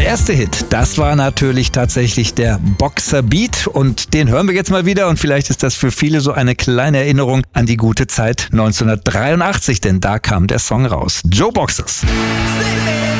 erste Hit, das war natürlich tatsächlich der Boxer Beat und den hören wir jetzt mal wieder und vielleicht ist das für viele so eine kleine Erinnerung an die gute Zeit 1983, denn da kam der Song raus. Joe Boxers.